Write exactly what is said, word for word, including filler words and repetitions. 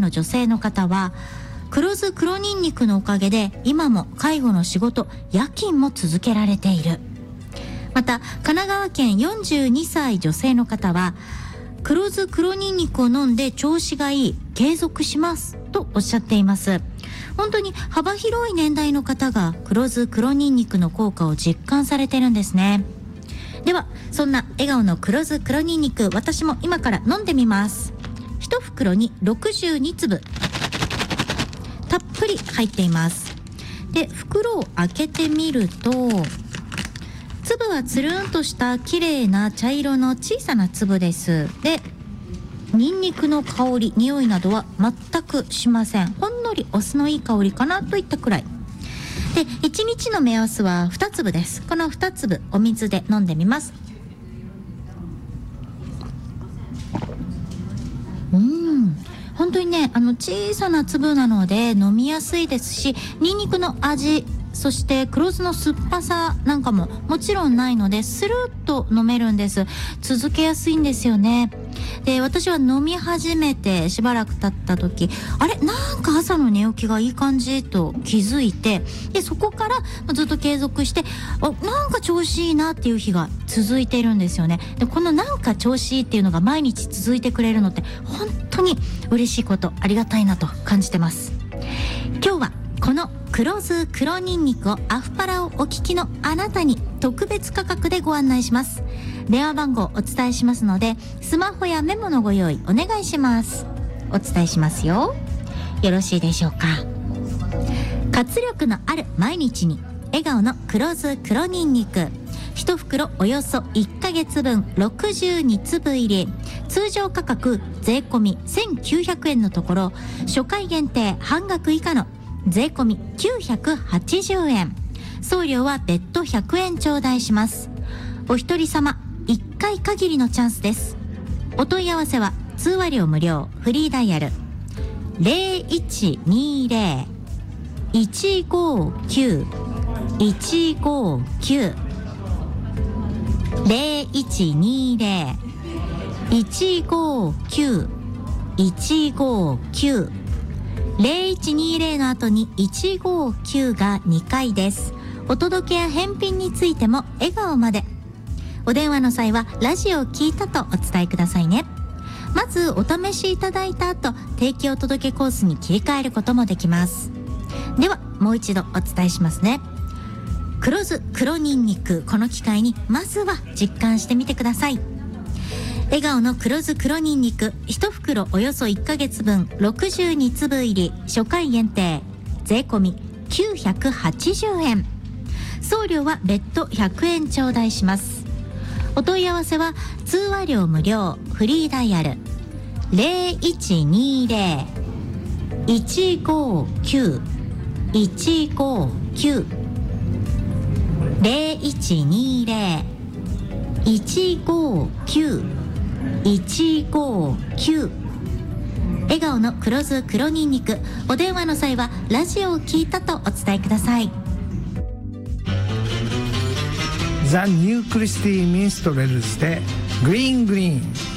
の女性の方は、黒酢黒ニンニクのおかげで今も介護の仕事、夜勤も続けられている。また神奈川県よんじゅうにさい女性の方は、黒酢黒ニンニクを飲んで調子がいい、継続しますとおっしゃっています。本当に幅広い年代の方が黒酢黒ニンニクの効果を実感されてるんですね。ではそんな笑顔の黒酢黒ニンニク、私も今から飲んでみます。いち袋にろくじゅうにつぶたっぷり入っています。で、袋を開けてみると、粒はつるんとした綺麗な茶色の小さな粒です。で、ニンニクの香り、匂いなどは全くしません。ほんのりお酢のいい香りかなといったくらいで、いちにちの目安はに粒です。このに粒お水で飲んでみます。うーん本当にね、あの小さな粒なので飲みやすいですし、ニンニクの味、そして黒酢の酸っぱさなんかももちろんないので、スルッと飲めるんです。続けやすいんですよね。で、私は飲み始めてしばらく経った時、あれなんか朝の寝起きがいい感じと気づいて、でそこからずっと継続して、あ、なんか調子いいなっていう日が続いているんですよね。で、このなんか調子いいっていうのが毎日続いてくれるのって本当に嬉しいこと、ありがたいなと感じてます。今日はこの黒酢黒ニンニクをアフパラをお聞きのあなたに特別価格でご案内します。電話番号お伝えしますので、スマホやメモのご用意お願いします。お伝えしますよ。よろしいでしょうか。活力のある毎日に笑顔の黒酢黒ニンニク、いち袋およそいっかげつぶんろくじゅうにつぶ入り、通常価格税込みせんきゅうひゃくえんのところ、初回限定半額以下の税込みきゅうひゃくはちじゅうえん、送料は別途ひゃくえん頂戴します。お一人様いっかい限りのチャンスです。お問い合わせは通話料無料、フリーダイヤル ゼロいちにゼロ いちごきゅう いちごきゅう ゼロいちにゼロ いちごきゅう いちごきゅう ゼロいちにゼロの後にいちごきゅうがにかいです。お届けや返品についても笑顔まで。お電話の際はラジオを聞いたとお伝えくださいね。まずお試しいただいた後、定期お届けコースに切り替えることもできます。ではもう一度お伝えしますね。黒酢黒ニンニク、この機会にまずは実感してみてください。笑顔の黒酢黒ニンニクいち袋およそいっかげつぶんろくじゅうにつぶ入り、初回限定税込みきゅうひゃくはちじゅうえん、送料は別途ひゃくえん頂戴します。お問い合わせは通話料無料、フリーダイヤル ゼロいちにゼロ いちごきゅう いちごきゅう ゼロいちにゼロ いちごきゅう いちごきゅう、笑顔の黒酢黒ニンニク、お電話の際はラジオを聞いたとお伝えください。 ザ・ニュークリスティ・ミンストレルズでグリーングリーン。